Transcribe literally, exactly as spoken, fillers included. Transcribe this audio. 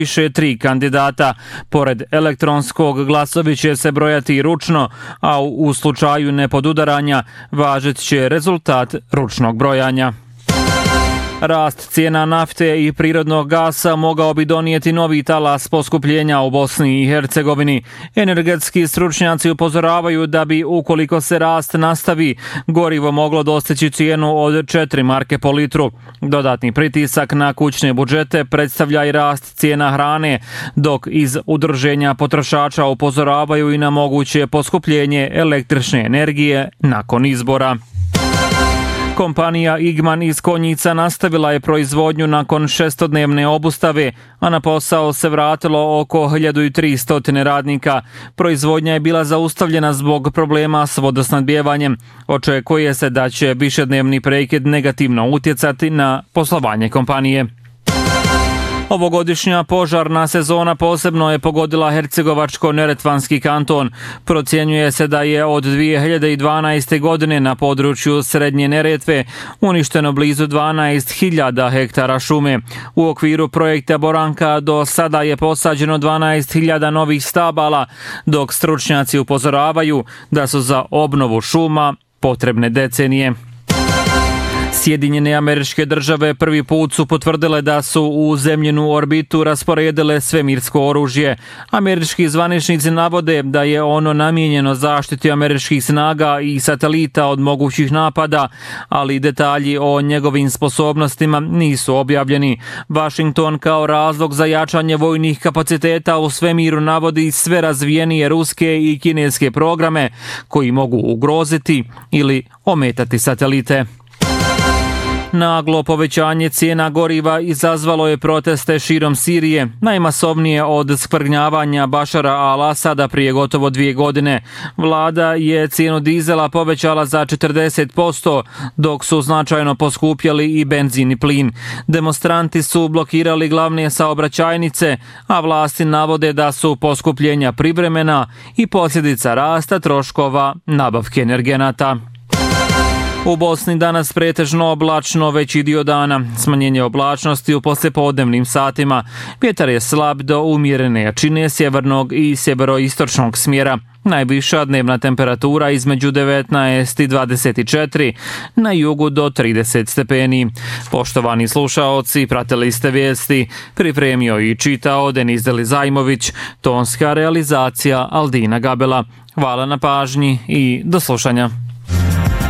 više tri kandidata. Pored elektronskog glasovi će se brojati i ručno, a u slučaju nepodudaranja važit će rezultat ručnog brojanja. Rast cijena nafte i prirodnog gasa mogao bi donijeti novi talas poskupljenja u Bosni i Hercegovini. Energetski stručnjaci upozoravaju da bi, ukoliko se rast nastavi, gorivo moglo dostići cijenu od četiri marke po litru. Dodatni pritisak na kućne budžete predstavlja i rast cijena hrane, dok iz udruženja potrošača upozoravaju i na moguće poskupljenje električne energije nakon izbora. Kompanija Igman iz Konjica nastavila je proizvodnju nakon šestodnevne obustave, a na posao se vratilo oko hiljadu tristo radnika. Proizvodnja je bila zaustavljena zbog problema s vodosnabdijevanjem. Očekuje se da će višednevni prekid negativno utjecati na poslovanje kompanije. Ovogodišnja požarna sezona posebno je pogodila Hercegovačko-Neretvanski kanton. Procjenjuje se da je od dvije hiljade dvanaeste. godine na području Srednje Neretve uništeno blizu dvanaest hiljada hektara šume. U okviru projekta Boranka do sada je posađeno dvanaest hiljada novih stabala, dok stručnjaci upozoravaju da su za obnovu šuma potrebne decenije. Sjedinjene Američke Države prvi put su potvrdile da su u zemljinu orbitu rasporedile svemirsko oružje. Američki zvaničnici navode da je ono namijenjeno zaštiti američkih snaga i satelita od mogućih napada, ali detalji o njegovim sposobnostima nisu objavljeni. Washington kao razlog za jačanje vojnih kapaciteta u svemiru navodi sve razvijenije ruske i kineske programe koji mogu ugroziti ili ometati satelite. Naglo povećanje cijena goriva izazvalo je proteste širom Sirije, najmasovnije od skvrgnjavanja Bašara al-Asada prije gotovo dvije godine. Vlada je cijenu dizela povećala za četrdeset posto, dok su značajno poskupjeli i benzin i plin. Demonstranti su blokirali glavne saobraćajnice, a vlasti navode da su poskupljenja privremena i posljedica rasta troškova nabavke energenata. U Bosni danas pretežno oblačno veći dio dana. Smanjenje oblačnosti u poslijepodnevnim satima. Vjetar je slab do umjerene jačine sjevernog i sjeveroistočnog smjera. Najviša dnevna temperatura između devetnaest i dvadeset četiri, na jugu do trideset stepeni. Poštovani slušaoci, pratili ste vijesti, pripremio i čitao Denis Delizajmović, tonska realizacija Aldina Gabela. Hvala na pažnji i do slušanja.